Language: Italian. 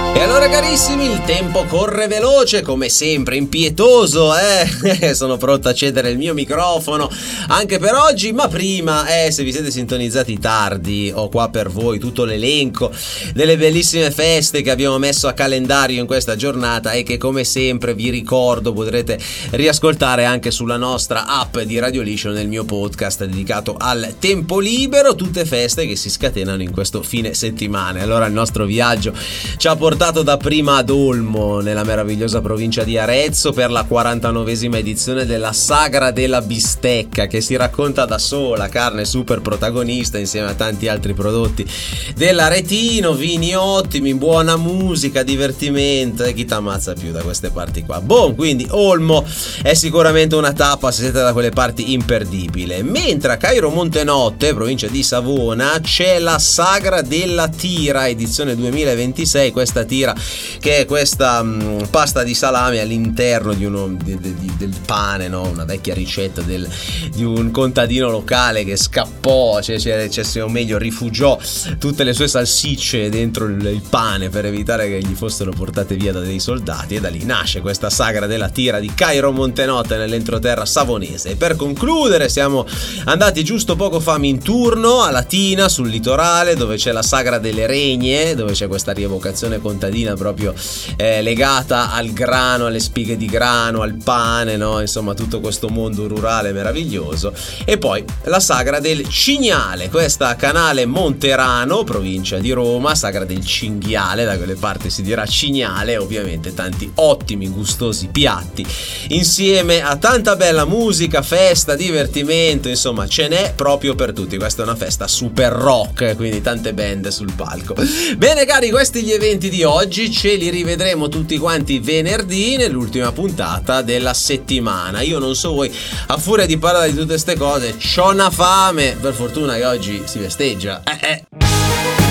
E allora carissimi, il tempo corre veloce, come sempre, impietoso, sono pronto a cedere il mio microfono anche per oggi, ma prima, se vi siete sintonizzati tardi, ho qua per voi tutto l'elenco delle bellissime feste che abbiamo messo a calendario in questa giornata e che come sempre vi ricordo potrete riascoltare anche sulla nostra app di Radio Liscio nel mio podcast dedicato al tempo libero, tutte feste che si scatenano in questo fine settimana. Allora il nostro viaggio ci ha portato dapprima ad Olmo, nella meravigliosa provincia di Arezzo, per la 49esima edizione della Sagra della Bistecca, che si racconta da sola, carne super protagonista insieme a tanti altri prodotti dell'Aretino, vini ottimi, buona musica, divertimento e chi t'ammazza più da queste parti qua. Quindi Olmo è sicuramente una tappa, se siete da quelle parti, imperdibile. Mentre a Cairo Montenotte, provincia di Savona, c'è la Sagra della Tira, edizione 2026, questa tira che è questa pasta di salame all'interno di del pane, no? Una vecchia ricetta di un contadino locale che scappò, o meglio rifugiò tutte le sue salsicce dentro il pane per evitare che gli fossero portate via da dei soldati, e da lì nasce questa Sagra della Tira di Cairo Montenotte nell'entroterra savonese. E per concludere siamo andati giusto poco fa in turno a Latina, sul litorale, dove c'è la Sagra delle Regne, dove c'è questa rievocazione contadina proprio legata al grano, alle spighe di grano, al pane, no? Insomma tutto questo mondo rurale meraviglioso. E poi la Sagra del Cignale, questa a Canale Monterano, provincia di Roma, Sagra del Cinghiale, da quelle parti si dirà Cignale, ovviamente tanti ottimi gustosi piatti insieme a tanta bella musica, festa, divertimento, insomma ce n'è proprio per tutti. Questa è una festa super rock, quindi tante band sul palco. Bene cari, questi gli eventi di oggi, ce li rivedremo tutti quanti venerdì nell'ultima puntata della settimana. Io non so voi, a furia di parlare di tutte ste cose c'ho una fame, per fortuna che oggi si festeggia.